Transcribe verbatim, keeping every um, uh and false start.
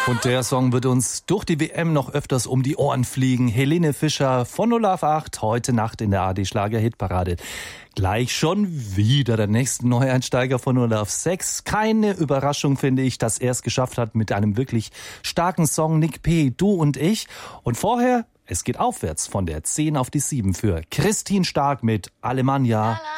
Und der Song wird uns durch die W M noch öfters um die Ohren fliegen. Helene Fischer von null auf acht, heute Nacht in der A D Schlager Hitparade. Gleich schon wieder der nächste Neueinsteiger von null auf sechs. Keine Überraschung, finde ich, dass er es geschafft hat mit einem wirklich starken Song. Nick P., Du und ich. Und vorher, es geht aufwärts von der zehn auf die sieben für Christine Stark mit Alemannia.